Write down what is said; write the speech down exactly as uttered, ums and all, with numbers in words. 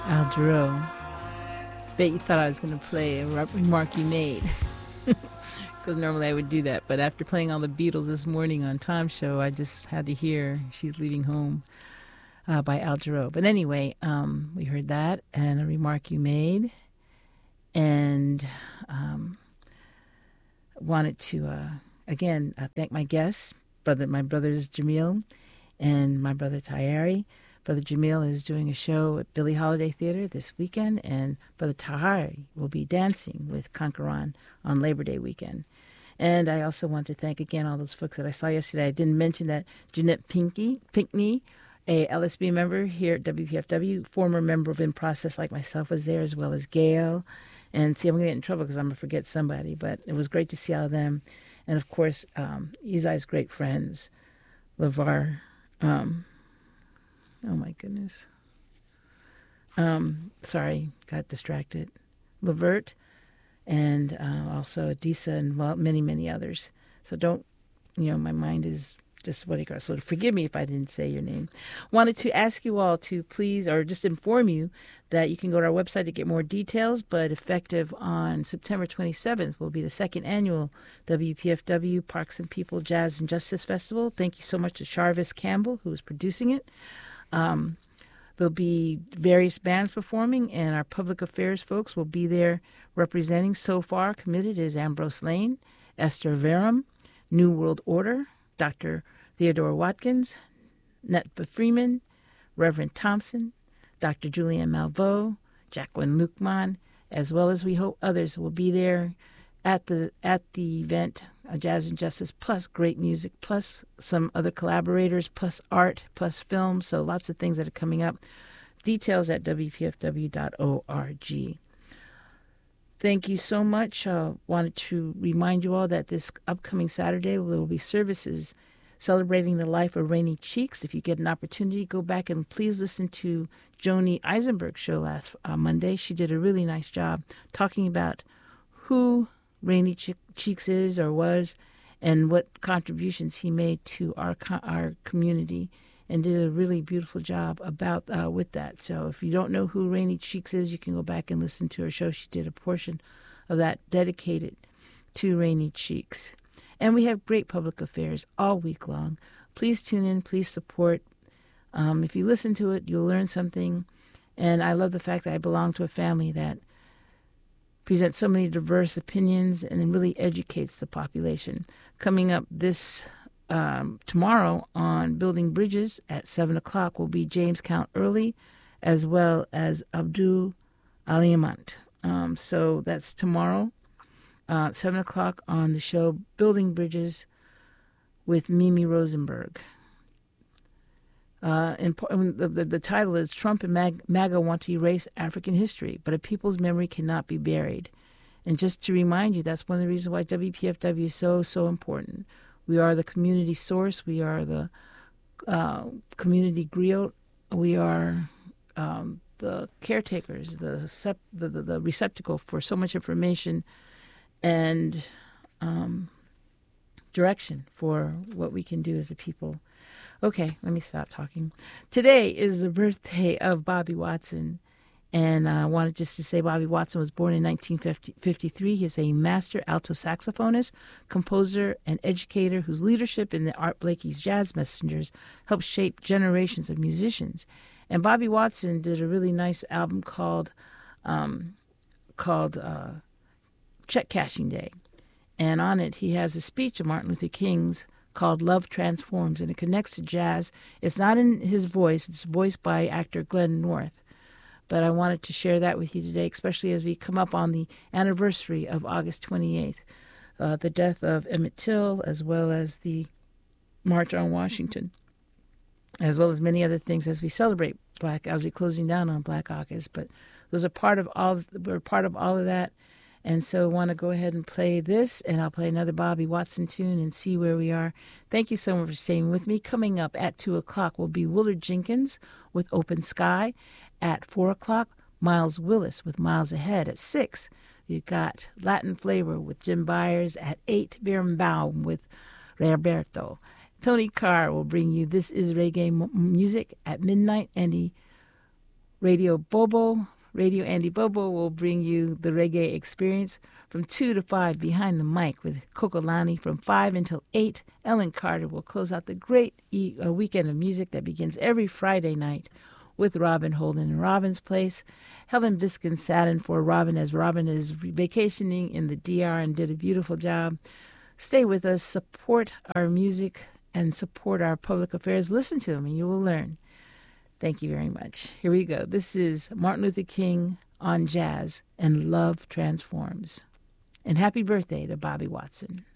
Al Jarreau. Bet you thought I was going to play a remark you made. Because normally I would do that. But after playing all the Beatles this morning on Tom's show, I just had to hear She's Leaving Home uh, by Al Jarreau. But anyway, um, we heard that and a remark you made. And um, wanted to, uh, again, uh, thank my guests, brother, my brothers Jamil and my brother Tayari. Brother Jamil is doing a show at Billie Holiday Theater this weekend, and Brother Tahari will be dancing with Conqueron on Labor Day weekend. And I also want to thank again all those folks that I saw yesterday. I didn't mention that Jeanette Pinky, Pinkney, a L S B member here at W P F W, former member of In Process like myself, was there, as well as Gail. And see, I'm going to get in trouble because I'm going to forget somebody, but it was great to see all of them. And of course, um, Izai's great friends, LeVar, um, oh my goodness. Um, sorry, got distracted. Levert, and uh, also Adisa, and well, many, many others. So don't, you know, my mind is just what it goes. So forgive me if I didn't say your name. Wanted to ask you all to please, or just inform you that you can go to our website to get more details, but effective on September twenty-seventh will be the second annual W P F W Parks and People Jazz and Justice Festival. Thank you so much to Charvis Campbell, who is producing it. Um, there'll be various bands performing, and our public affairs folks will be there representing. So far committed is Ambrose Lane, Esther Verum, New World Order, Doctor Theodore Watkins, Netfa Freeman, Reverend Thompson, Doctor Julianne Malveaux, Jacqueline Luckman, as well as we hope others will be there at the at the event, uh, Jazz and Justice, plus great music, plus some other collaborators, plus art, plus film. So lots of things that are coming up. Details at W P F W dot org. Thank you so much. Uh, wanted to remind you all that this upcoming Saturday there will be services celebrating the life of Rainey Cheeks. If you get an opportunity, go back and please listen to Joni Eisenberg's show last uh, Monday. She did a really nice job talking about who Rainey che- Cheeks is or was, and what contributions he made to our co- our community, and did a really beautiful job about uh, with that. So if you don't know who Rainey Cheeks is, you can go back and listen to her show. She did a portion of that dedicated to Rainey Cheeks. And we have great public affairs all week long. Please tune in. Please support. Um, if you listen to it, you'll learn something. And I love the fact that I belong to a family that presents so many diverse opinions and really educates the population. Coming up this um, tomorrow on Building Bridges at seven o'clock will be James Count Early, as well as Abdul Aliamant. Um, so that's tomorrow. Uh, seven o'clock on the show Building Bridges with Mimi Rosenberg. Uh, and the, the, the title is Trump and Mag, MAGA Want to Erase African History, but a people's memory cannot be buried. And just to remind you, that's one of the reasons why W P F W is so, so important. We are the community source. We are the uh, community griot. We are um, the caretakers, the, sep- the, the, the receptacle for so much information and um, direction for what we can do as a people. Okay, let me stop talking. Today is the birthday of Bobby Watson, and I wanted just to say Bobby Watson was born in nineteen fifty-three. He is a master alto saxophonist, composer, and educator whose leadership in the Art Blakey's Jazz Messengers helped shape generations of musicians. And Bobby Watson did a really nice album called um, called uh, Check Cashing Day. And on it, he has a speech of Martin Luther King's called Love Transforms, and it connects to jazz. It's not in his voice. It's voiced by actor Glenn North. But I wanted to share that with you today, especially as we come up on the anniversary of August twenty-eighth, uh, the death of Emmett Till, as well as the March on Washington, as well as many other things as we celebrate Black. I'll be closing down on Black August, but those are part of all. We're part of all of that. And so I want to go ahead and play this, and I'll play another Bobby Watson tune and see where we are. Thank you so much for staying with me. Coming up at two o'clock will be Willard Jenkins with Open Sky. At four o'clock, Miles Willis with Miles Ahead. At six, you've got Latin Flavor with Jim Byers. At eight, Birnbaum with Roberto. Tony Carr will bring you This Is Reggae M- Music at midnight, and he Radio Bobo, Radio Andy Bobo will bring you the reggae experience from two to five behind the mic with Kokolani. From five until eight, Ellen Carter will close out the great e- uh, weekend of music that begins every Friday night with Robin Holden in Robin's Place. Helen Biskin sat in for Robin as Robin is vacationing in the D R and did a beautiful job. Stay with us, support our music, and support our public affairs. Listen to them and you will learn. Thank you very much. Here we go. This is Martin Luther King on jazz and Love Transforms. And happy birthday to Bobby Watson.